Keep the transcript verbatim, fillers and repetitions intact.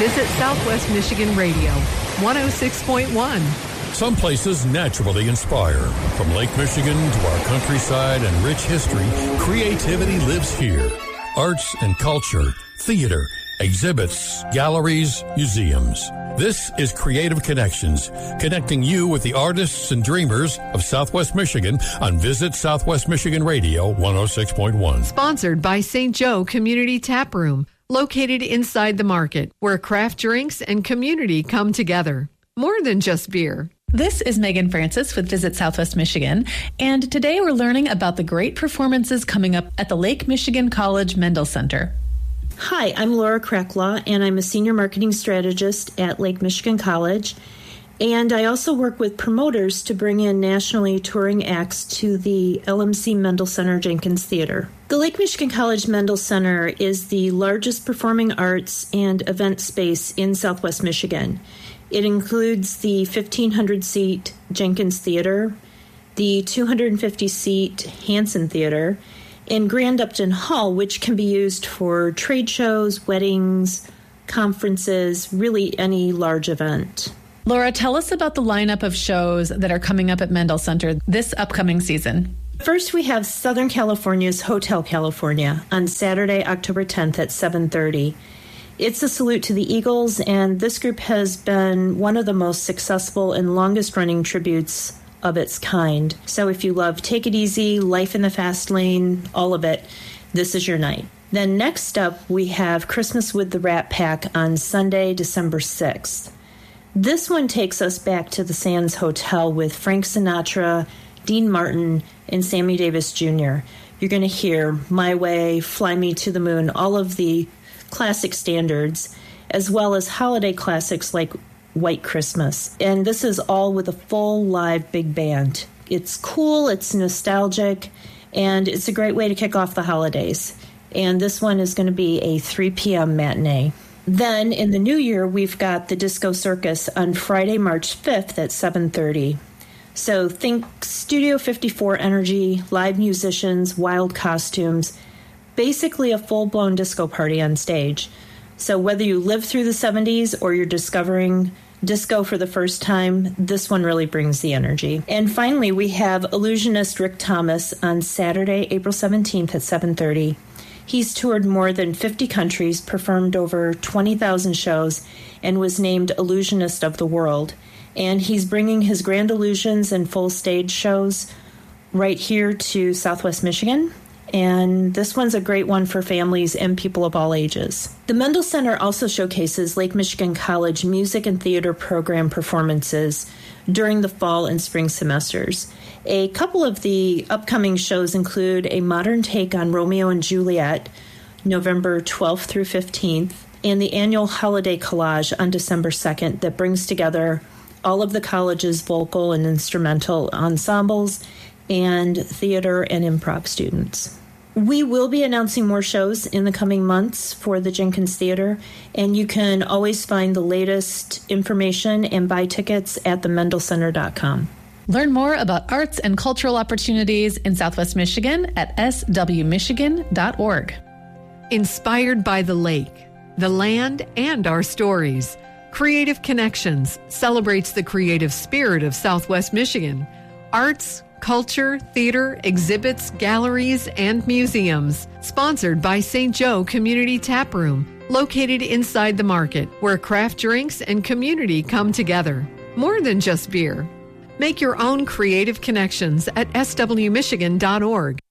Visit Southwest Michigan Radio, one oh six point one. Some places naturally inspire. From Lake Michigan to our countryside and rich history, creativity lives here. Arts and culture, theater, exhibits, galleries, museums. This is Creative Connections, connecting you with the artists and dreamers of Southwest Michigan on Visit Southwest Michigan Radio one oh six point one. Sponsored by Saint Joe Community Tap Room, located inside the market, where craft drinks and community come together. More than just beer. This is Megan Francis with Visit Southwest Michigan, and today we're learning about the great performances coming up at the Lake Michigan College Mendel Center. Hi, I'm Laura Krecklaw, and I'm a senior marketing strategist at Lake Michigan College, and I also work with promoters to bring in nationally touring acts to the L M C Mendel Center Jenkins Theater. The Lake Michigan College Mendel Center is the largest performing arts and event space in Southwest Michigan. It includes the fifteen hundred seat Jenkins Theater, the two hundred fifty seat Hanson Theater, and Grand Upton Hall, which can be used for trade shows, weddings, conferences, really any large event. Laura, tell us about the lineup of shows that are coming up at Mendel Center this upcoming season. First, we have Southern California's Hotel California on Saturday, October tenth at seven thirty. It's a salute to the Eagles, and this group has been one of the most successful and longest-running tributes of its kind. So if you love Take It Easy, Life in the Fast Lane, all of it, this is your night. Then next up, we have Christmas with the Rat Pack on Sunday, December sixth. This one takes us back to the Sands Hotel with Frank Sinatra, Dean Martin, and Sammy Davis Junior You're going to hear My Way, Fly Me to the Moon, all of the classic standards, as well as holiday classics like White Christmas. And this is all with a full live big band. It's cool, it's nostalgic, and it's a great way to kick off the holidays. And this one is going to be a three p.m. matinee. Then in the new year, we've got the Disco Circus on Friday, March fifth at seven thirty. So think Studio fifty-four energy, live musicians, wild costumes, basically a full-blown disco party on stage. So whether you lived through the seventies or you're discovering disco for the first time, this one really brings the energy. And finally, we have illusionist Rick Thomas on Saturday, April seventeenth at seven thirty. He's toured more than fifty countries, performed over twenty thousand shows, and was named Illusionist of the World. And he's bringing his Grand Illusions and full stage shows right here to Southwest Michigan. And this one's a great one for families and people of all ages. The Mendel Center also showcases Lake Michigan College music and theater program performances during the fall and spring semesters. A couple of the upcoming shows include a modern take on Romeo and Juliet, November twelfth through fifteenth, and the annual Holiday Collage on December second that brings together all of the college's vocal and instrumental ensembles and theater and improv students. We will be announcing more shows in the coming months for the Jenkins Theater, and you can always find the latest information and buy tickets at the mendel center dot com. Learn more about arts and cultural opportunities in Southwest Michigan at s w michigan dot org. Inspired by the lake, the land, and our stories, Creative Connections celebrates the creative spirit of Southwest Michigan. Arts, culture, theater, exhibits, galleries, and museums. Sponsored by Saint Joe Community Tap Room, located inside the market, where craft drinks and community come together. More than just beer. Make your own creative connections at s w michigan dot org.